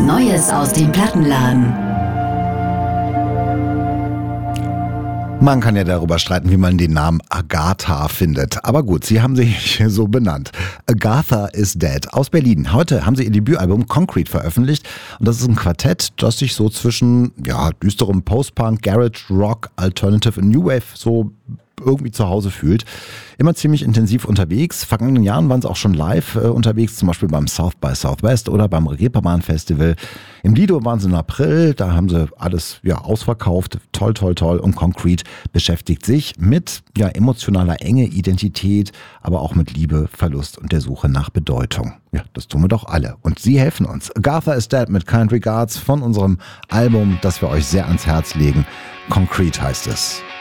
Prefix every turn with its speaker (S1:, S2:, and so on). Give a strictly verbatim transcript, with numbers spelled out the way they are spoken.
S1: Neues aus dem Plattenladen.
S2: Man kann ja darüber streiten, wie man den Namen Agatha findet. Aber gut, sie haben sich so benannt. Agatha is Dead aus Berlin. Heute haben sie ihr Debütalbum Concrete veröffentlicht. Und das ist ein Quartett, das sich so zwischen ja, düsterem Post-Punk, Garage, Rock, Alternative und New Wave so irgendwie zu Hause fühlt. Immer ziemlich intensiv unterwegs. Vergangenen Jahren waren sie auch schon live äh, unterwegs, zum Beispiel beim South by Southwest oder beim Reeperbahn Festival. Im Lido waren sie im April, da haben sie alles ja ausverkauft. Toll, toll, toll. Und Concrete beschäftigt sich mit ja, emotionaler Enge, Identität, aber auch mit Liebe, Verlust und der Suche nach Bedeutung. Ja, das tun wir doch alle. Und sie helfen uns. Agatha is Dead mit Kind Regards von unserem Album, das wir euch sehr ans Herz legen. Concrete heißt es.